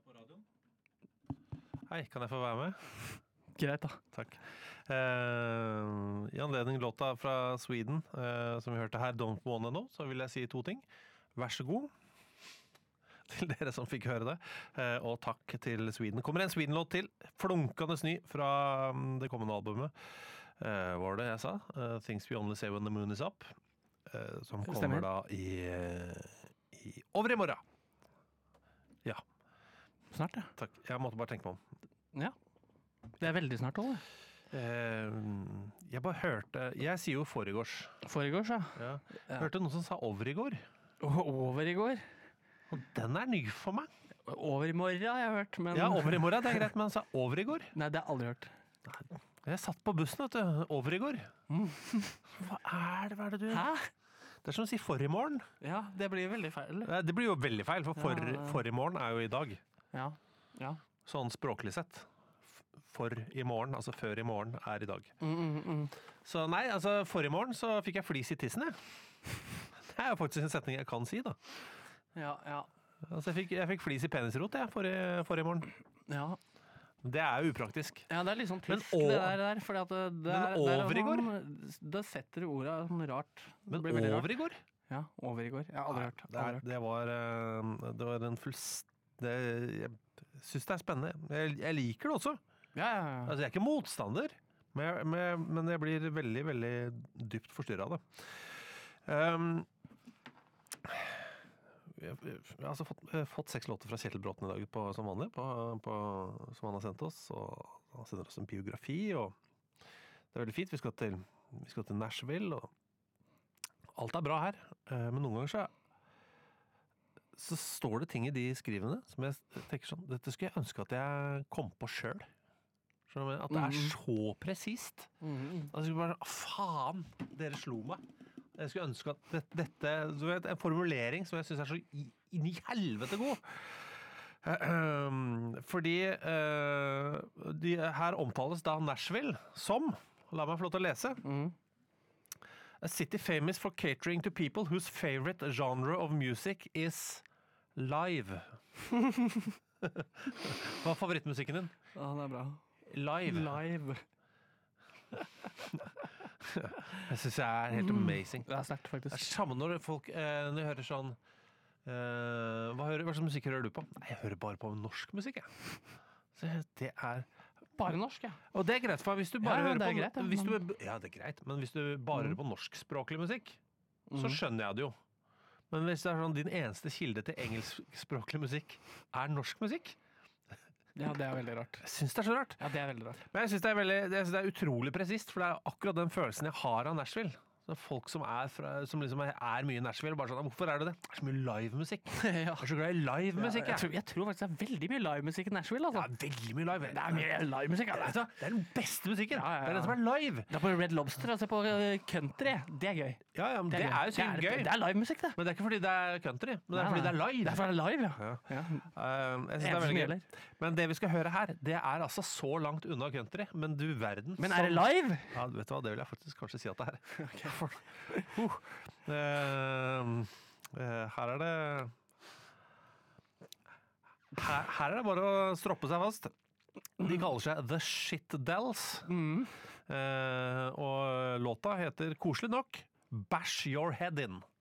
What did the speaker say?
på radioen. Hei, kan jeg få være med? Greit da. Takk. I anledning låta fra Sweden, som vi hørte her, Don't Wanna Know, så vil jeg si 2 ting. Vær så god til dere som fikk høre det, og takk til Sweden. Kommer en Sweden-låt til, flunkende ny fra det kommende albumet. Var det jeg sa? Things We Only Say When The Moon Is Up, som kommer da i over i morgen. Ja. Snart, ja. Takk. Jeg måtte bare tenke meg om. Ja. Det veldig snart også. Jeg bare hørte, jeg sier jo foregårs. Foregårs, ja. Jeg hørte noen som sa over i går. Over i går. Og den ny for meg. Over i morgen har jeg hørt, men... Ja, over i morgen, det greit, men han sa over i går. Nei, det har jeg aldri hørt. Jeg satt på bussen, vet du, over i går. Hva er det du... Hæ? Det som å si for i morgen. Ja, det blir veldig feil. Det blir jo veldig feil, for i morgen jo i dag. Ja, ja. Sånn språklig sett. For i morgen, altså før i morgen i dag. Så nei, altså for i morgen så fikk jeg flis i tissen, jeg. Det jo faktisk en setning jeg kan si, da. Ja, ja. Altså jeg fikk flis i penisrot, jeg, for i morgen. Ja. Det jo upraktisk. Ja, det litt sånn tysk det der, fordi at men over i går? Da setter du ordet sånn rart. Men over i går? Ja, over i går. Jeg har aldri hørt. Det var en jeg synes det spennende. Jeg liker det også. Ja. Altså, jeg ikke motstander, men jeg blir veldig, veldig dypt forstyrret av det. Jeg har altså fått 6 låter fra Kjetil Bråten i dag som vanlig, som han har sendt oss, og han sender oss en biografi, og det veldig fint. Vi skal til Nashville, og alt bra her, men noen ganger så står det ting i de skrivene som jeg tenker sånn, dette skulle jeg ønske at jeg kom på selv. At det så presist. Altså, jeg bare, faen, dere slo meg. Jeg skulle ønske at dette, en formulering som jeg synes så inn i helvete god. Fordi her omtales da Nashville som, la meg få lov til å lese, a city famous for catering to people whose favorite genre of music is live. Hva favorittmusikken din? Ja, det bra. Live. Jeg synes jeg helt amazing. Det sterkt, faktisk. Det samme når folk, når jeg hører sånn, hva slags musikk hører du på? Nei, jeg hører bare på norsk musikk, jeg. Så det bare norsk, ja. Og det greit for meg, hvis du bare hører på... Greit, ja, det greit, men hvis du bare hører på norskspråklig musikk, så skjønner jeg det jo. Men hvis det sånn, din eneste kilde til engelskspråklig musikk norsk musikk, ja, det veldig rart. Jeg synes det så rart. Ja, det veldig rart. Men jeg synes det utrolig presist, for det akkurat den følelsen jeg har av Nashville. Så folk som som liksom mye i Nashville, bare sånn, hvorfor det? Det så mye livemusikk. Jeg så glad i livemusikk, jeg tror faktisk det veldig mye livemusikk i Nashville, altså. Ja, veldig mye live. Det mye livemusikk, altså. Det den beste musikken. Det den som live. Det på Red Lobster, altså på country. Det gøy. Ja, men det jo sykt gøy. Det livemusikk, det. Men det ikke fordi det country, men det fordi det live. Det fordi det live, ja. Jeg synes det veldig gøy. Men det vi skal høre her, det altså så langt unna country, men du verden. Men det live? Ja, vet du hva, det vil jeg faktisk kanskje si at det Ok. Her det her det bare å stroppe seg fast. De kaller seg The Shitdells, og låta heter koselig nok Bash Your Head In.